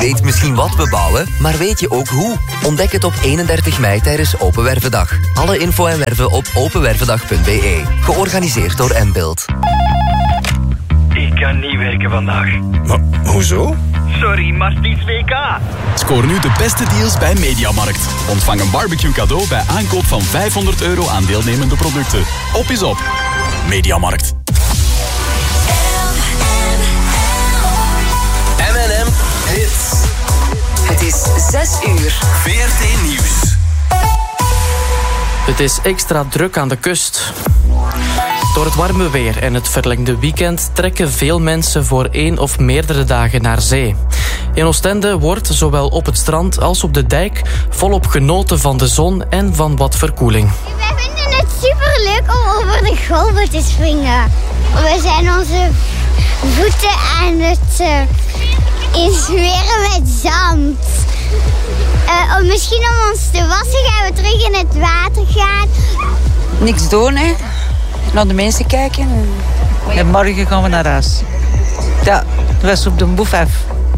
weet misschien wat we bouwen, maar weet je ook hoe? Ontdek het op 31 mei tijdens Open Wervendag. Alle info en werven op openwervendag.be. Georganiseerd door Mbuild. Ik kan niet werken vandaag. Maar, hoezo? Sorry, maar het is WK. Scoor nu de beste deals bij Mediamarkt. Ontvang een barbecue cadeau bij aankoop van €500 aan deelnemende producten. Op is op. Mediamarkt. M&M Hits. Het is 6 uur. VRT Nieuws. Het is extra druk aan de kust. Door het warme weer en het verlengde weekend trekken veel mensen voor 1 of meerdere dagen naar zee. In Oostende wordt, zowel op het strand als op de dijk, volop genoten van de zon en van wat verkoeling. Wij vinden het superleuk om over de golven te springen. We zijn onze voeten aan het insmeren met zand. Misschien om ons te wassen gaan we terug in het water gaan. Niks doen, hè. Naar de mensen kijken. En morgen gaan we naar huis. Ja, dat was op de boef af.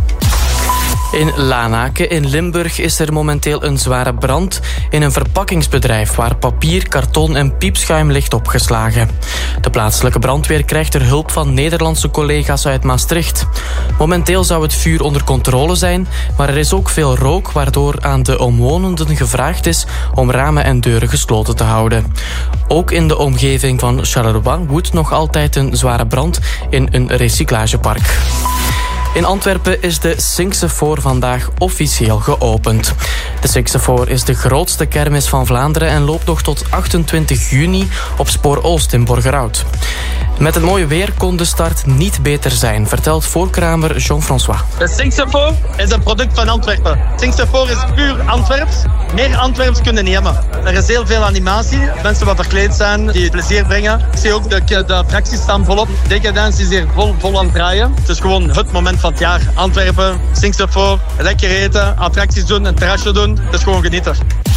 In Lanaken in Limburg is er momenteel een zware brand in een verpakkingsbedrijf waar papier, karton en piepschuim ligt opgeslagen. De plaatselijke brandweer krijgt er hulp van Nederlandse collega's uit Maastricht. Momenteel zou het vuur onder controle zijn, maar er is ook veel rook waardoor aan de omwonenden gevraagd is om ramen en deuren gesloten te houden. Ook in de omgeving van Charleroi woedt nog altijd een zware brand in een recyclagepark. In Antwerpen is de Singsefoor vandaag officieel geopend. De Singsefoor is de grootste kermis van Vlaanderen en loopt nog tot 28 juni op Spoor Oost in Borgerhout. Met het mooie weer kon de start niet beter zijn, vertelt voorkramer Jean-François. De Singsefoor is een product van Antwerpen. Singsefoor is puur Antwerps. Meer Antwerps kunnen niet hebben. Er is heel veel animatie. Mensen wat verkleed zijn, die plezier brengen. Ik zie ook de attracties staan volop. Decadence is hier vol aan het draaien. Het is gewoon het moment van het jaar. Antwerpen, Singsefoor, lekker eten, attracties doen, een terrasje doen. Het is gewoon genieten.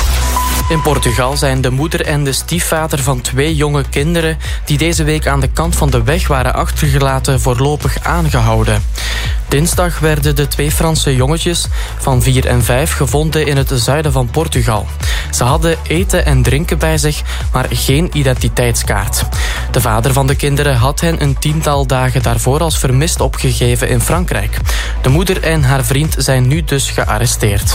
In Portugal zijn de moeder en de stiefvader van 2 jonge kinderen die deze week aan de kant van de weg waren achtergelaten voorlopig aangehouden. Dinsdag werden de 2 Franse jongetjes van 4 en 5 gevonden in het zuiden van Portugal. Ze hadden eten en drinken bij zich, maar geen identiteitskaart. De vader van de kinderen had hen een 10-tal dagen daarvoor als vermist opgegeven in Frankrijk. De moeder en haar vriend zijn nu dus gearresteerd.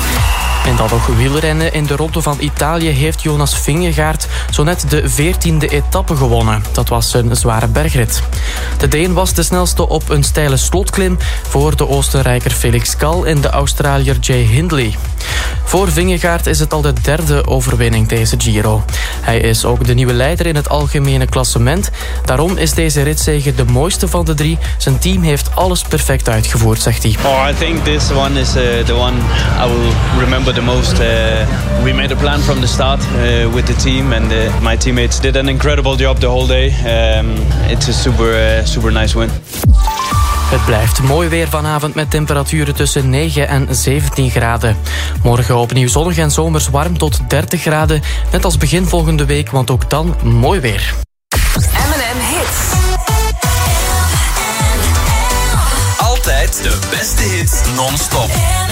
En dan nog wielrennen. In de Ronde van Italië heeft Jonas Vingegaard zo net de 14e etappe gewonnen. Dat was een zware bergrit. De Deen was de snelste op een steile slotklim voor de Oostenrijker Felix Kal en de Australiër Jay Hindley. Voor Vingegaard is het al de 3e overwinning deze Giro. Hij is ook de nieuwe leider in het algemene klassement. Daarom is deze ritzege de mooiste van de 3. Zijn team heeft alles perfect uitgevoerd, zegt hij. I think this one is the one I will remember the most. We made a plan from the start with the team and my teammates did an incredible job the whole day. It's a super nice win. Het blijft mooi weer vanavond met temperaturen tussen 9 en 17 graden. Morgen opnieuw zonnig en zomers warm tot 30 graden. Net als begin volgende week, want ook dan mooi weer. M&M Hits. Altijd de beste hits non-stop.